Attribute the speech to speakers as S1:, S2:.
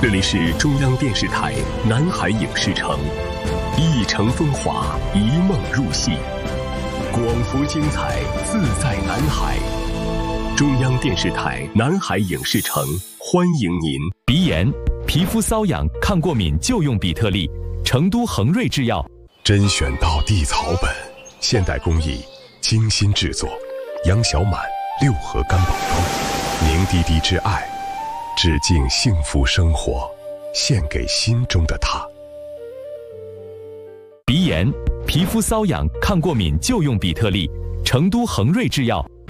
S1: 这里是中央电视台南海影视城，一城风华，一梦入戏，广福精彩，自在南海。中央电视台南海影视城欢迎您。
S2: 鼻炎、皮肤瘙痒、抗过敏就用比特利，成都恒瑞制药。
S3: 甄选到地草本，现代工艺，精心制作，杨小满六合干宝汤，凝滴滴之爱，致敬幸福生活，献给心中的他。
S2: 鼻炎、皮肤瘙痒、抗过敏就用比特利，成都恒瑞制药。